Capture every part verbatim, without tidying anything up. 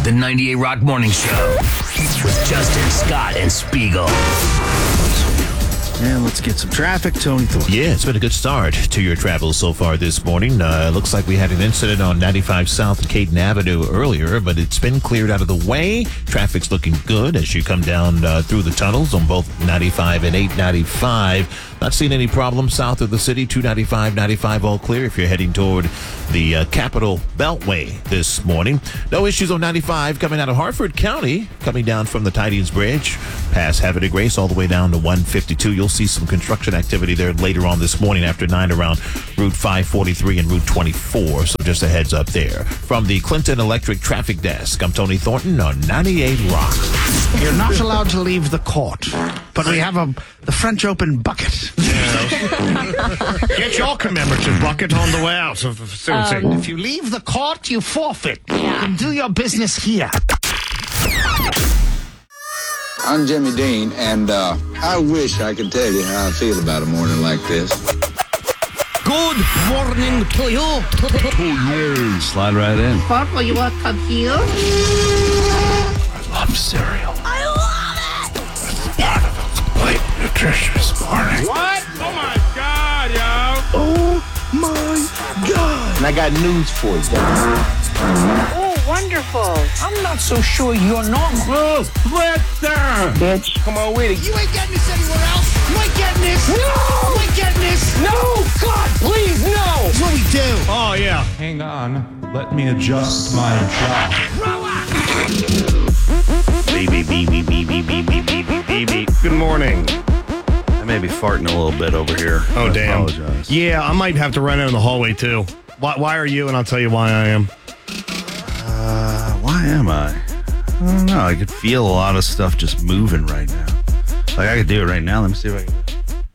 The ninety-eight Rock Morning Show with Justin, Scott, and Spiegel. And let's get some traffic. Tony Thornton. Yeah, it's been a good start to your travels so far this morning. Uh, looks like we had an incident on ninety-five South and Caden Avenue earlier, but it's been cleared out of the way. Traffic's looking good as you come down uh, through the tunnels on both ninety-five and eight ninety-five. Not seeing any problems south of the city. two ninety-five, ninety-five all clear if you're heading toward the uh, Capitol Beltway this morning. No issues on ninety-five coming out of Harford County, coming down from the Tidings Bridge, past Havre de Grace all the way down to one fifty-two. You'll see some construction activity there later on this morning after nine around Route five forty-three and Route twenty-four. So just a heads up there. From the Clinton Electric Traffic Desk, I'm Tony Thornton on ninety-eight Rock. You're not allowed to leave the court, but we have a the French Open bucket. Get your commemorative bucket on the way out of the facility. Um, if you leave the court, you forfeit. You can do your business here. I'm Jimmy Dean, and uh, I wish I could tell you how I feel about a morning like this. Good morning to you. Slide right in. Papa, you want to come here? I love cereal. I love it! It's part of a complete nutritious morning. What? Oh my God, yo! Oh my God! And I got news for you. Oh, wonderful. I'm not so sure you're normal. Oh, Splitter! Bitch. Come on with it. You ain't getting this anywhere else. You ain't getting this. No! You ain't getting this. No! God, please, no! That's what we do. Oh, yeah. Hang on. Let me adjust my jaw. Beep, beep, beep, beep, beep, beep, beep, beep, beep, beep, beep. Good morning. I may be farting a little bit over here. Oh, I damn. apologize. Yeah, I might have to run out in the hallway, too. Why, why are you? And I'll tell you why I am. Uh, why am I? I don't know. I could feel a lot of stuff just moving right now. Like, I could do it right now. Let me see if I can do it.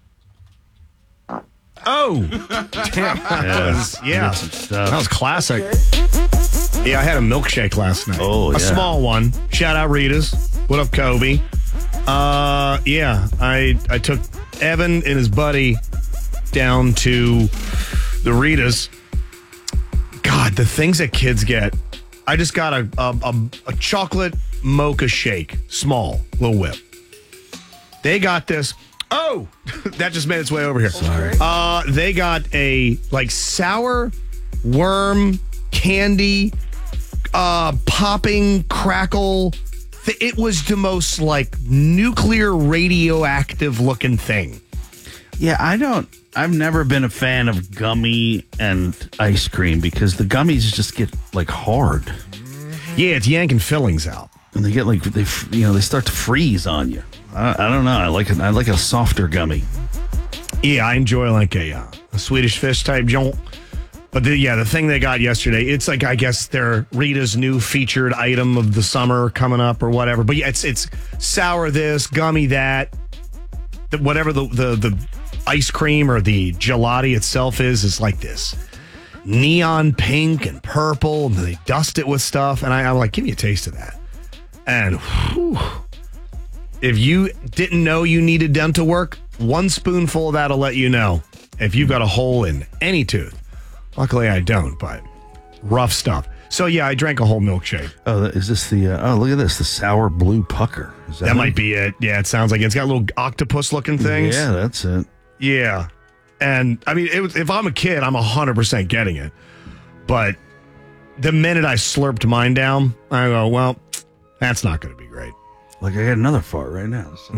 Oh! Damn. That was, yeah. Some stuff. That was classic. Yeah, I had a milkshake last night. Oh, a yeah. small one. Shout out Rita's. What up, Kobe? Uh, yeah, I I took Evan and his buddy down to the Rita's. God, the things that kids get. I just got a a, a, a chocolate mocha shake, small, little whip. They got this. Oh, that just made its way over here. Sorry. Uh, they got a like sour worm candy, uh, popping crackle. Th- it was the most like nuclear radioactive looking thing. Yeah, I don't. I've never been a fan of gummy and ice cream because the gummies just get like hard Yeah, it's yanking fillings out. and they get like they f- you know they start to freeze on you. I, I don't know. I like it. I like a softer gummy. Yeah, I enjoy like a, uh, a Swedish fish type jolt. But the, yeah, the thing they got yesterday, it's like, I guess their Rita's new featured item of the summer coming up or whatever. But yeah, it's it's sour this, gummy that, the, whatever the, the, the ice cream or the gelati itself is, is like this neon pink and purple. And they dust it with stuff. And I, I'm like, give me a taste of that. And whew, if you didn't know you needed dental work, one spoonful of that'll let you know if you've got a hole in any tooth. Luckily, I don't, but rough stuff. So, yeah, I drank a whole milkshake. Oh, is this the? Uh, oh, look at this, the sour blue pucker. Is that That it? might be it. Yeah, it sounds like it. It's got little octopus-looking things. Yeah, that's it. Yeah. And, I mean, it was, if I'm a kid, I'm one hundred percent getting it. But the minute I slurped mine down, I go, well, that's not going to be great. Like I got another fart right now. So.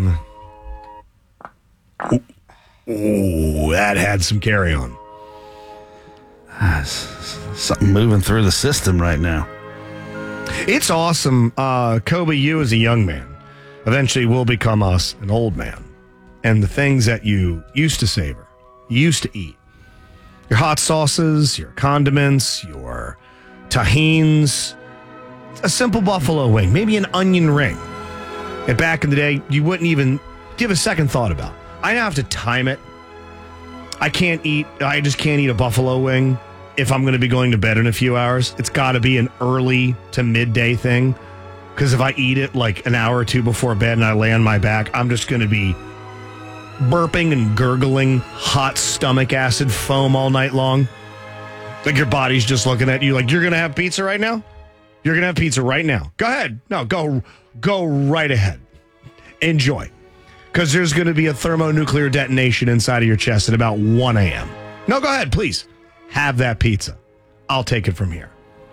Ooh, that had some carry-on. Ah, s- s- something moving through the system right now. It's awesome. Uh, Kobe, you as a young man eventually will become us, an old man. And the things that you used to savor, you used to eat, your hot sauces, your condiments, your tahines, a simple buffalo wing, maybe an onion ring. And back in the day, you wouldn't even give a second thought about. I now have to time it. I can't eat, I just can't eat a buffalo wing if I'm going to be going to bed in a few hours. It's got to be an early to midday thing. Because if I eat it like an hour or two before bed and I lay on my back, I'm just going to be burping and gurgling hot stomach acid foam all night long. Like your body's just looking at you like, you're going to have pizza right now? You're gonna have pizza right now. Go ahead. No, go go right ahead. Enjoy. Because there's going to be a thermonuclear detonation inside of your chest at about one a.m. No, go ahead, please. Have that pizza. I'll take it from here.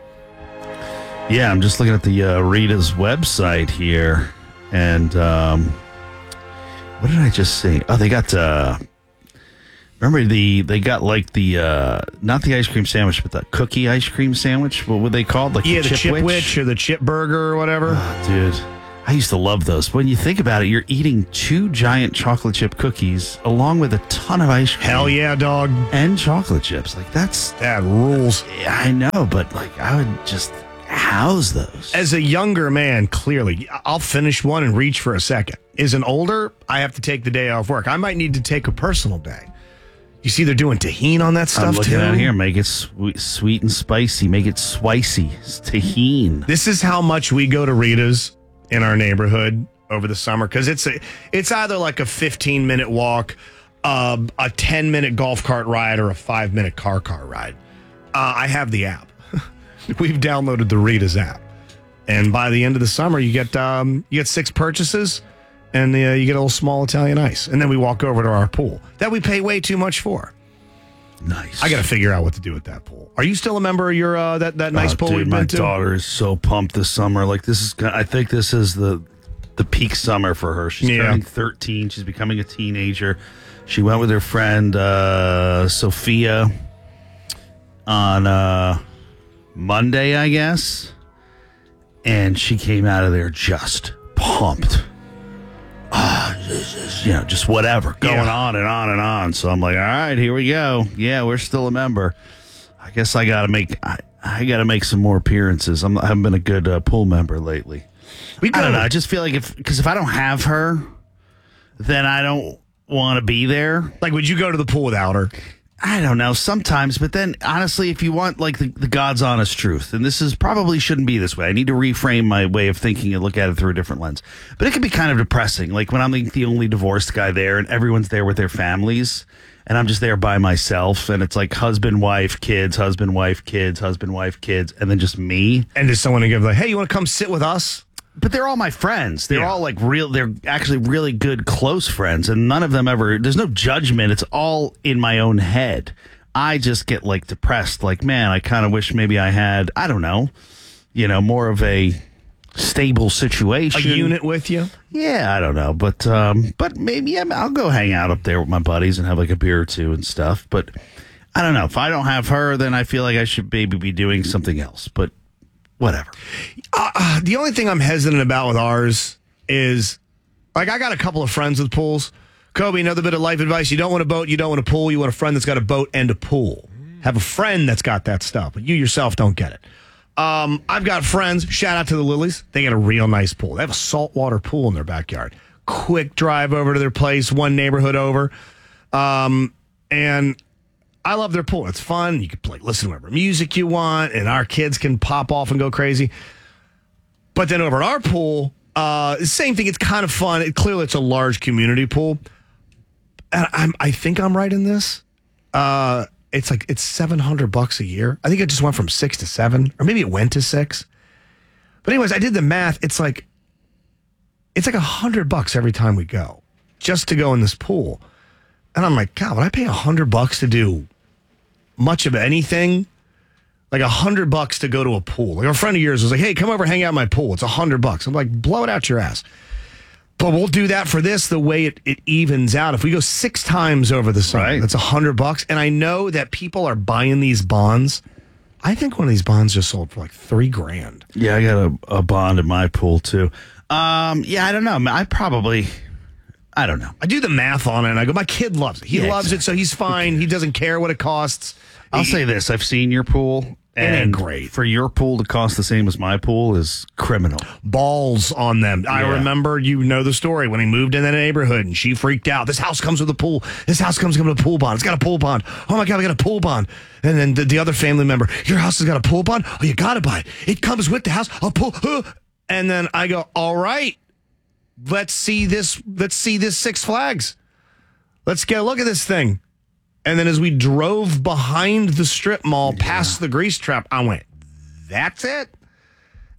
Yeah, I'm just looking at the uh, Rita's website here. And um, what did I just see? Oh, they got, uh, remember the, they got like the, uh, not the ice cream sandwich, but the cookie ice cream sandwich. What were they called? Like yeah, the, the chip Chip witch? Witch or the Chip Burger or whatever. Oh, dude. I used to love those. When you think about it, you're eating two giant chocolate chip cookies along with a ton of ice cream. Hell yeah, dog. And chocolate chips. Like, that's... That rules. I know, but, like, I would just house those. As a younger man, clearly, I'll finish one and reach for a second. As an older, I have to take the day off work. I might need to take a personal day. You see they're doing tahini on that stuff, I'm looking too? at here. Make it sweet, sweet and spicy. Make it spicy. It's tahini. This is how much we go to Rita's in our neighborhood over the summer, because it's a, it's either like a fifteen minute walk, uh, a ten minute golf cart ride, or a five minute car car ride. Uh, I have the app. We've downloaded the Rita's app, and by the end of the summer, you get um, you get six purchases, and uh, you get a little small Italian ice, and then we walk over to our pool that we pay way too much for. Nice. I got to figure out what to do with that pool. Are you still a member of your uh, that that nice oh, pool dude, we've my been to? daughter is so pumped this summer. Like, this is, I think this is the the peak summer for her. She's Yeah. turning thirteen. She's becoming a teenager. She went with her friend uh, Sophia on uh, Monday, I guess, and she came out of there just pumped. Ah, just- just, you know, just whatever, going Yeah. on and on and on. So I'm like, all right, here we go. Yeah, we're still a member. I guess I got to make I, I got to make some more appearances. I'm, I haven't been a good uh, pool member lately. We I don't go- know. I just feel like if because if I don't have her, then I don't want to be there. Like, would you go to the pool without her? I don't know, sometimes, but then honestly, if you want like the, the God's honest truth, and this is probably shouldn't be this way. I need to reframe my way of thinking and look at it through a different lens. But it can be kind of depressing, like when I'm like the only divorced guy there, and everyone's there with their families, and I'm just there by myself, and it's like husband, wife, kids, husband, wife, kids, husband, wife, kids, and then just me. And there's someone to give like, hey, you want to come sit with us? But they're all my friends. They're Yeah. all like real. They're actually really good, close friends, and none of them ever. There's no judgment. It's all in my own head. I just get like depressed. Like, man, I kind of wish maybe I had. I don't know, you know, more of a stable A situation. unit with you? Yeah, I don't know, but um, but maybe yeah, I'll go hang out up there with my buddies and have like a beer or two and stuff. But I don't know. If I don't have her, then I feel like I should maybe be doing something else. But whatever. Uh, the only thing I'm hesitant about with ours is, like, I got a couple of friends with pools. Kobe, another bit of life advice. You don't want a boat, you don't want a pool. You want a friend that's got a boat and a pool. Have a friend that's got that stuff, but you yourself don't get it. Um, I've got friends, shout out to the Lilies. They got a real nice pool. They have a saltwater pool in their backyard. Quick drive over to their place, one neighborhood over. Um, and I love their pool. It's fun. You can play, listen to whatever music you want, and our kids can pop off and go crazy. But then over at our pool, uh, same thing. It's kind of fun. It, clearly, it's a large community pool. And I'm, I think I'm right in this. Uh, it's like it's seven hundred bucks a year. I think it just went from six to seven, or maybe it went to six. But anyways, I did the math. It's like it's like a hundred bucks every time we go, just to go in this pool. And I'm like, God, would I pay a hundred bucks to do much of anything? Like a hundred bucks to go to a pool. Like a friend of yours was like, hey, come over, hang out in my pool. It's a hundred bucks. I'm like, blow it out your ass. But we'll do that for this the way it, it evens out. If we go six times over the summer, Right. that's a hundred bucks. And I know that people are buying these bonds. I think one of these bonds just sold for like three grand. Yeah, I got a, a bond in my pool too. Um, yeah, I don't know. I probably, I don't know. I do the math on it and I go, my kid loves it. He Yeah, loves it, so he's fine. He doesn't care what it costs. I'll He- say this: I've seen your pool, and ain't great. for your pool to cost the same as my pool is criminal. balls on them. I Yeah. remember, you know the story, when he moved in that neighborhood and she freaked out. This house comes with a pool. This house comes with a pool bond. It's got a pool bond. Oh my God, we got a pool bond. And then the, the other family member, your house has got a pool bond? Oh, you got to buy it. It comes with the house. A pool. huh." And then I go, all right, let's see this. Let's see this Six Flags. Let's get a look at this thing. And then as we drove behind the strip mall past the grease trap, I went, that's it.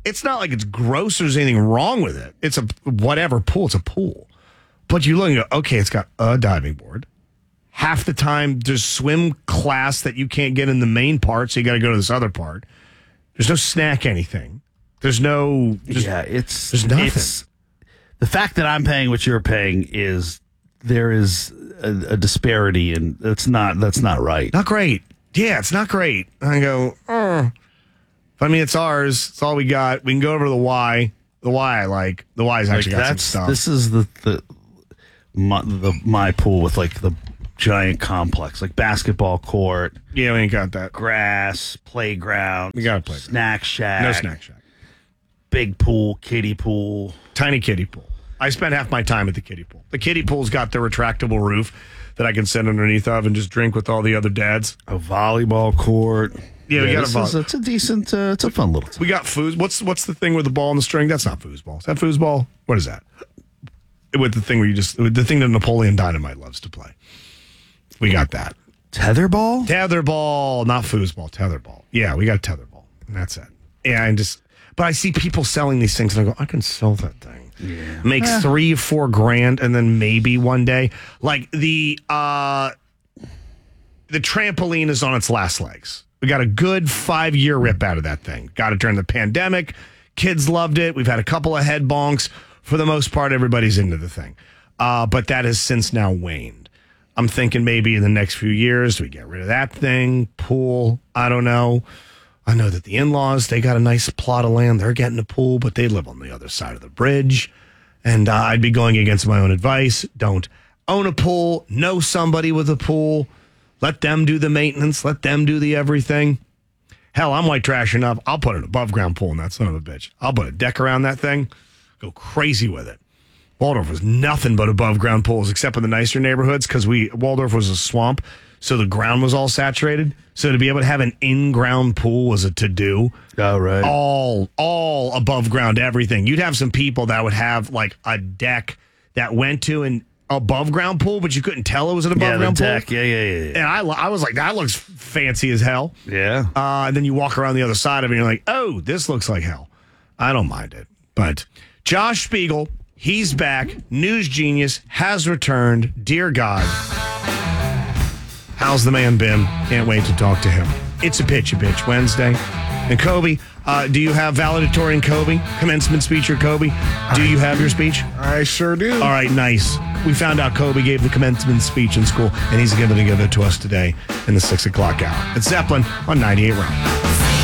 it's not like it's gross or there's anything wrong with it. It's a whatever pool. It's a pool. But you look and go, okay, it's got a diving board. Half the time, there's swim class that you can't get in the main part, so you got to go to this other part. There's no snack anything. There's no... There's, yeah, it's... There's nothing. It's, the fact that I'm paying what you're paying is... There is a, a disparity, and that's not that's not right. Not great. Yeah, it's not great. I go, oh. I mean, it's ours. It's all we got. We can go over to the Y. The Y I like. The Y's actually like got that's, some stuff. This is the the my, the my pool with like the giant complex, like basketball court. Yeah, we ain't got that. Grass, playground. We got a playground. Snack shack. No snack shack. Big pool, kiddie pool. Tiny kiddie pool. I spent half my time at the kiddie pool. The kiddie pool's got the retractable roof that I can sit underneath of and just drink with all the other dads. A volleyball court. Yeah, we yeah, got a this vo- is, It's a decent, uh, it's a fun little team. We got foos. What's what's the thing with the ball and the string? That's not foosball. Is that foosball? What is that? With the thing where you just, with the thing that Napoleon Dynamite loves to play. We got that. Tetherball? Tetherball, not foosball, tetherball. Yeah, we got tetherball. And that's it. Yeah, and just, but I see people selling these things and I go, I can sell that thing. Yeah. Make eh. three, four grand, and then maybe one day. Like the uh, the trampoline is on its last legs. We got a good five year rip out of that thing. Got it during the pandemic. Kids loved it. We've had a couple of head bonks. For the most part, everybody's into the thing. Uh, but that has since now waned. I'm thinking maybe in the next few years we get rid of that thing. Pool, I don't know. I know that the in-laws, they got a nice plot of land. They're getting a pool, but they live on the other side of the bridge. And uh, I'd be going against my own advice. Don't own a pool. Know somebody with a pool. Let them do the maintenance. Let them do the everything. Hell, I'm white trash enough. I'll put an above-ground pool in that son of a bitch. I'll put a deck around that thing. Go crazy with it. Waldorf was nothing but above-ground pools, except in the nicer neighborhoods, because we Waldorf was a swamp. So the ground was all saturated. So to be able to have an in-ground pool was a to-do. Oh, right. All, all above ground, everything. You'd have some people that would have like a deck that went to an above ground pool, but you couldn't tell it was an above yeah, ground the pool. deck. Yeah, yeah, yeah, yeah. And I, I was like, that looks fancy as hell. Yeah. Uh, and then you walk around the other side of it and you're like, oh, this looks like hell. I don't mind it. But Josh Spiegel, he's back. News genius has returned. Dear God. How's the man been? Can't wait to talk to him. It's a Pitch a Bitch Wednesday. And Kobe, uh, do you have valedictorian Kobe? Commencement speech or Kobe? Do you have your speech? I sure do. All right, nice. We found out Kobe gave the commencement speech in school, and he's going to give it to us today in the six o'clock hour. It's Zeppelin on ninety-eight Round.